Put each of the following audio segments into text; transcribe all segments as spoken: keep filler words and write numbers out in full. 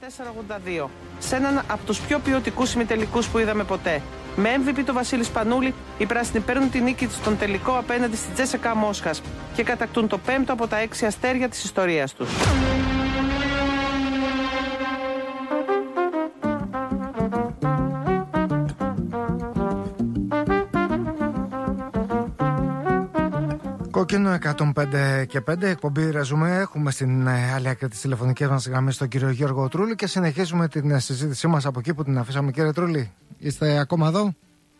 τέσσερα ογδόντα δύο. Σε έναν από τους πιο ποιοτικούς ημιτελικούς που είδαμε ποτέ. Με εμ βι πι το Βασίλη Σπανούλη, οι πράσινοι παίρνουν την νίκη στον τελικό απέναντι στη Τζέσσεκα Μόσχας και κατακτούν το πέμπτο από τα έξι αστέρια της ιστορίας τους. Κόκκινο εκατόν πέντε και πέντε, εκπομπή Ρεζουμέ. Έχουμε στην άλλη άκρη της τηλεφωνικής μας γραμμής τον κύριο Γιώργο Τρούλη και συνεχίζουμε την συζήτησή μας από εκεί που την αφήσαμε. Κύριε Τρούλη, είστε ακόμα εδώ?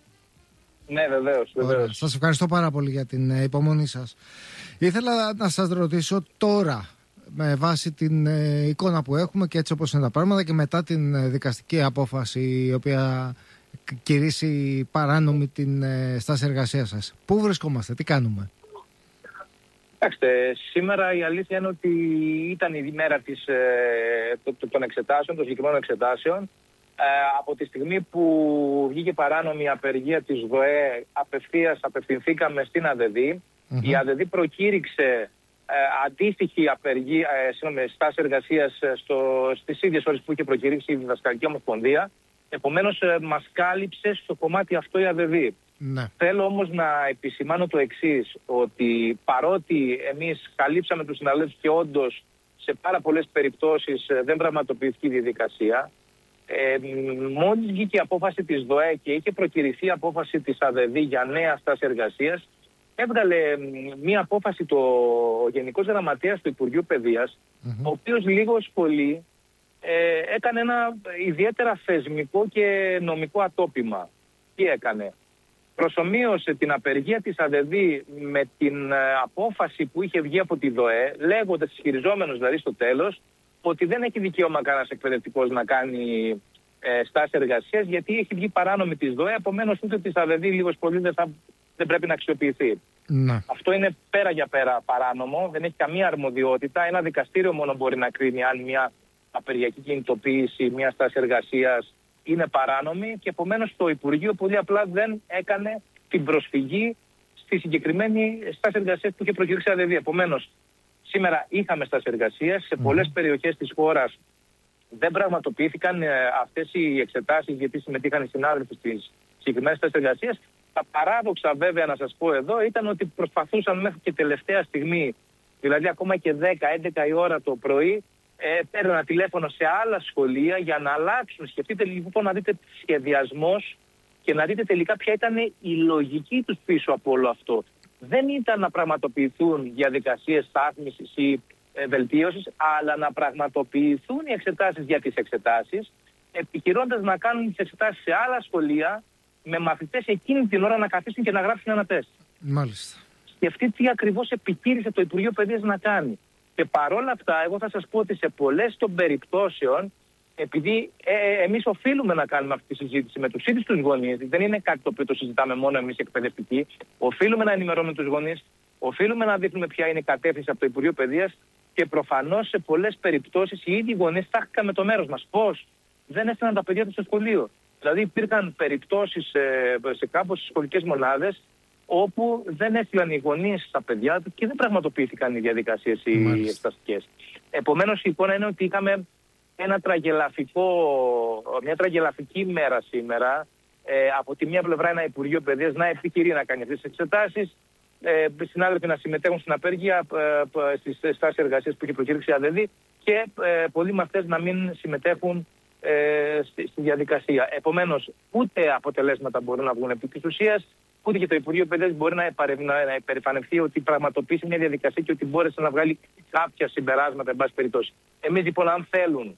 Ναι, βεβαίως, βεβαίως. Σας ευχαριστώ πάρα πολύ για την υπομονή σας. Ήθελα να σας ρωτήσω τώρα, με βάση την εικόνα που έχουμε και έτσι όπως είναι τα πράγματα και μετά την δικαστική απόφαση η οποία κηρύσσει παράνομη την στάση εργασίας σας, πού βρισκόμαστε, τι κάνουμε? Κοιτάξτε, σήμερα η αλήθεια είναι ότι ήταν η μέρα της, ε, των εξετάσεων, των συγκεκριμένων εξετάσεων. Ε, από τη στιγμή που βγήκε παράνομη απεργία της ΔΟΕ, απευθείας απευθυνθήκαμε στην ΑΔΔ. Mm-hmm. Η ΑΔΔ προκήρυξε ε, αντίστοιχη απεργία, ε, συγγνώμη, στάση εργασίας στο, στις ίδιες ώρες που είχε προκηρύξει η Διδασκαλική Ομοσπονδία. Επομένως, ε, μας κάλυψε στο κομμάτι αυτό η ΑΔΔ. Ναι. Θέλω όμως να επισημάνω το εξής, ότι παρότι εμείς καλύψαμε τους συναλλεύους και όντως σε πάρα πολλές περιπτώσεις δεν πραγματοποιήθηκε η διαδικασία, ε, μόλις βγήκε η απόφαση της ΔΟΕ και είχε προκηρυχθεί η απόφαση της ΑΔΔ για νέα στάση εργασίας, έβγαλε μία απόφαση το Γενικός Γραμματέας του Υπουργείου Παιδείας, mm-hmm. ο οποίος λίγος πολύ ε, έκανε ένα ιδιαίτερα θεσμικό και νομικό ατόπιμα. Τι έκανε? Προσομοίωσε την απεργία της ΑΔΔ με την απόφαση που είχε βγει από τη ΔΟΕ, λέγοντας, ισχυριζόμενος δηλαδή στο τέλος, ότι δεν έχει δικαίωμα κανένας εκπαιδευτικός να κάνει ε, στάση εργασίας, γιατί έχει βγει παράνομη της ΔΟΕ, επομένως ούτε της ΑΔΔ λίγος πολύ δεν, θα, δεν πρέπει να αξιοποιηθεί. Να. Αυτό είναι πέρα για πέρα παράνομο, δεν έχει καμία αρμοδιότητα. Ένα δικαστήριο μόνο μπορεί να κρίνει αν μια απεργιακή κινητοποίηση, μια στάση εργασίας είναι παράνομη και επομένως το Υπουργείο πολύ απλά δεν έκανε την προσφυγή στη συγκεκριμένη στάση εργασίας που είχε προκηρύξει η ΑΔΔ. Επομένως, σήμερα είχαμε στάση εργασίας, σε πολλές mm. περιοχές της χώρας δεν πραγματοποιήθηκαν ε, αυτές οι εξετάσεις γιατί συμμετείχαν οι συνάδελφοι στις συγκεκριμένες στάσεις εργασίας. Τα παράδοξα βέβαια να σας πω εδώ ήταν ότι προσπαθούσαν μέχρι και τελευταία στιγμή, δηλαδή ακόμα και δέκα έντεκα η ώρα το πρωί, Ε, παίρνω τηλέφωνο σε άλλα σχολεία για να αλλάξουν. Σκεφτείτε λοιπόν να δείτε σχεδιασμός και να δείτε τελικά ποια ήταν η λογική τους πίσω από όλο αυτό. Δεν ήταν να πραγματοποιηθούν διαδικασίες στάθμισης ή ε, βελτίωσης, αλλά να πραγματοποιηθούν οι εξετάσεις για τις εξετάσεις, επιχειρώντας να κάνουν τις εξετάσεις σε άλλα σχολεία με μαθητές εκείνη την ώρα να καθίσουν και να γράψουν ένα τεστ. Μάλιστα. Σκεφτείτε τι ακριβώς επιχείρησε το Υπουργείο Παιδείας να κάνει. Και παρόλα αυτά, εγώ θα σας πω ότι σε πολλές των περιπτώσεων, επειδή ε, εμείς οφείλουμε να κάνουμε αυτή τη συζήτηση με τους ίδιους τους γονείς, δεν είναι κάτι το οποίο το συζητάμε μόνο εμείς οι εκπαιδευτικοί, οφείλουμε να ενημερώνουμε τους γονείς, οφείλουμε να δείχνουμε ποια είναι η κατεύθυνση από το Υπουργείο Παιδείας και προφανώς σε πολλές περιπτώσεις οι ίδιοι γονείς τάχθηκαν με το μέρος μας. Πώς? Δεν έστειλαν τα παιδιά τους στο σχολείο. Δηλαδή υπήρχαν περιπτώσεις ε, σε κάπως σχολικές μονάδες όπου δεν έστειλαν οι γονείς στα παιδιά του και δεν πραγματοποιήθηκαν οι διαδικασίες οι εξεταστικές. Επομένως η εικόνα είναι ότι είχαμε ένα τραγελαφικό, μια τραγελαφική μέρα σήμερα. Ε, από τη μία πλευρά ένα Υπουργείο Παιδείας να επιχειρεί να κάνει αυτές τις εξετάσεις, ε, συνάδελφοι να συμμετέχουν στην απεργία, ε, στις στάσεις εργασίας που είχε προκήρυξει η ΑΔΔ και ε, πολλοί μαθητές να μην συμμετέχουν ε, στη, στη διαδικασία. Επομένως ούτε αποτελέσματα μπορούν να βγουν επί της ουσίας, ούτε και το Υπουργείο Παιδείας μπορεί να, να, να υπερηφανευτεί ότι πραγματοποίησε μια διαδικασία και ότι μπόρεσε να βγάλει κάποια συμπεράσματα, εν πάση περιπτώσει. Εμείς λοιπόν, αν θέλουν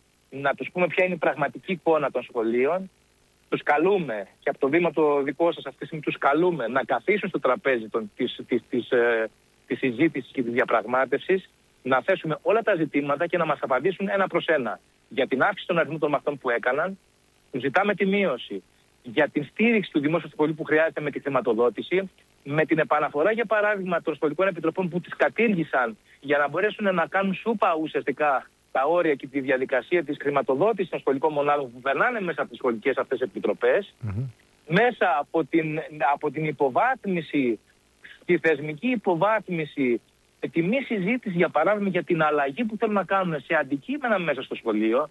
να τους πούμε ποια είναι η πραγματική εικόνα των σχολείων, τους καλούμε και από το βήμα το δικό σας αυτή τη στιγμή τους καλούμε να καθίσουν στο τραπέζι των, της, της, της, ε, της συζήτησης και της διαπραγμάτευσης, να θέσουμε όλα τα ζητήματα και να μας απαντήσουν ένα προς ένα. Για την αύξηση των αριθμών των μαθητών που έκαναν, τους ζητάμε τη μείωση. Για την στήριξη του δημόσιου σχολείου που χρειάζεται με τη χρηματοδότηση, με την επαναφορά για παράδειγμα των σχολικών επιτροπών που τις κατήργησαν για να μπορέσουν να κάνουν σούπα ουσιαστικά τα όρια και τη διαδικασία της χρηματοδότησης των σχολικών μονάδων που περνάνε μέσα από τις σχολικές αυτές επιτροπές, mm-hmm. μέσα από την, από την υποβάθμιση, τη θεσμική υποβάθμιση, τη μη συζήτηση για παράδειγμα για την αλλαγή που θέλουν να κάνουν σε αντικείμενα μέσα στο σχολείο.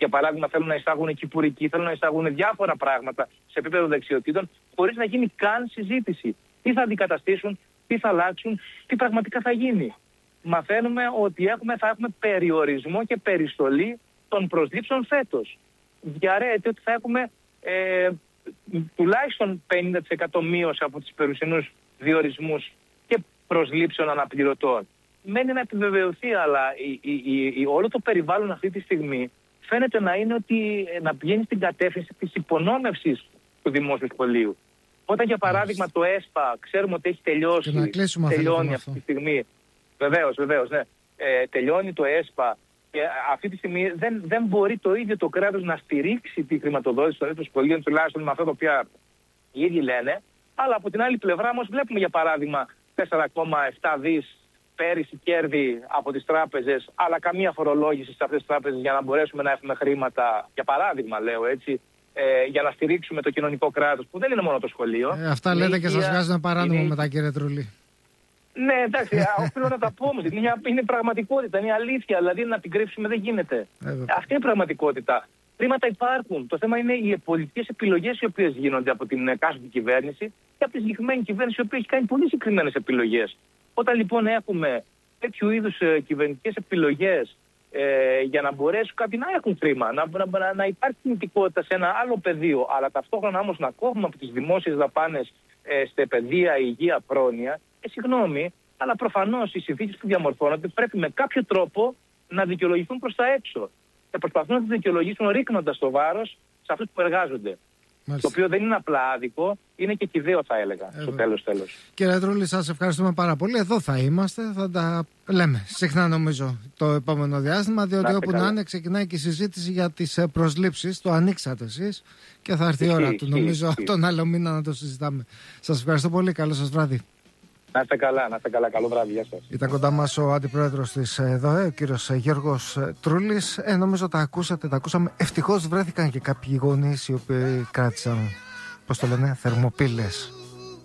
Για παράδειγμα, θέλουν να εισάγουν κυπουρική, θέλουν να εισάγουν διάφορα πράγματα σε επίπεδο δεξιοτήτων, χωρίς να γίνει καν συζήτηση. Τι θα αντικαταστήσουν, τι θα αλλάξουν, τι πραγματικά θα γίνει. Μαθαίνουμε ότι έχουμε, θα έχουμε περιορισμό και περιστολή των προσλήψεων φέτος. Διαρρέεται ότι θα έχουμε ε, τουλάχιστον πενήντα τοις εκατό μείωση από τις περιουσινούς διορισμούς και προσλήψεων αναπληρωτών. Μένει να επιβεβαιωθεί, αλλά η, η, η, η, όλο το περιβάλλον αυτή τη στιγμή φαίνεται να είναι ότι να πηγαίνει στην κατεύθυνση της υπονόμευσης του δημόσιου σχολείου. Όταν, για παράδειγμα, το ΕΣΠΑ ξέρουμε ότι έχει τελειώσει, τελειώνει αυτή τη στιγμή. Βεβαίως, βεβαίως, ναι. Ε, τελειώνει το ΕΣΠΑ και αυτή τη στιγμή δεν, δεν μπορεί το ίδιο το κράτος να στηρίξει τη χρηματοδότηση των ίδιων σχολείων, τουλάχιστον με αυτά τα οποία οι ίδιοι λένε. Αλλά από την άλλη πλευρά όμως βλέπουμε, για παράδειγμα, τέσσερα κόμμα επτά δις πέρυσι κέρδη από τις τράπεζες, αλλά καμία φορολόγηση σε αυτές τις τράπεζες για να μπορέσουμε να έχουμε χρήματα, για παράδειγμα λέω έτσι, ε, για να στηρίξουμε το κοινωνικό κράτος, που δεν είναι μόνο το σχολείο. Ε, αυτά λέτε και σας βγάζουν παράνομο είναι... μετά, κύριε Τρούλη. Ναι, εντάξει, οφείλω να τα πω όμως. Είναι, είναι πραγματικότητα, είναι αλήθεια. Δηλαδή να την κρύψουμε δεν γίνεται. Ε, Αυτή είναι η πραγματικότητα. Χρήματα υπάρχουν. Το θέμα είναι οι πολιτικές επιλογές οι οποίες γίνονται από την κάθε κυβέρνηση και από τη συγκεκριμένη κυβέρνηση η οποία έχει κάνει πολύ συγκεκριμένες επιλογές. Όταν λοιπόν έχουμε τέτοιου είδους ε, κυβερνητικές επιλογές ε, για να μπορέσουν κάποιοι να έχουν χρήμα, να, να, να υπάρχει κινητικότητα σε ένα άλλο πεδίο, αλλά ταυτόχρονα όμως να κόβουμε από τις δημόσιες δαπάνες ε, στην παιδεία, υγεία, πρόνοια. Ε, συγγνώμη, αλλά προφανώς οι συνθήκες που διαμορφώνονται πρέπει με κάποιο τρόπο να δικαιολογηθούν προς τα έξω. Και προσπαθούν να τις δικαιολογήσουν ρίχνοντας το βάρος σε αυτούς που εργάζονται. Μάλιστα. Το οποίο δεν είναι απλά άδικο, είναι και κηδαίο, θα έλεγα, ε, στο τέλος τέλος. Κύριε Τρούλη, σας ευχαριστούμε πάρα πολύ. Εδώ θα είμαστε, θα τα λέμε συχνά νομίζω το επόμενο διάστημα, διότι να, όπου καλά. να είναι ξεκινάει και η συζήτηση για τις προσλήψεις. Το ανοίξατε εσείς και θα έρθει η ώρα του, νομίζω, ή, τον άλλο μήνα να το συζητάμε. Σας ευχαριστώ πολύ, καλό σας βράδυ. Να είστε καλά, να είστε καλά. Καλό βράδυ, γεια σας. Ήταν κοντά μας ο αντιπρόεδρος της ΔΟΕ, ο κύριος Γιώργος Τρούλης. Ε, νομίζω τα ακούσατε, τα ακούσαμε. Ευτυχώς βρέθηκαν και κάποιοι γονείς οι οποίοι κράτησαν, πώς το λένε, θερμοπύλες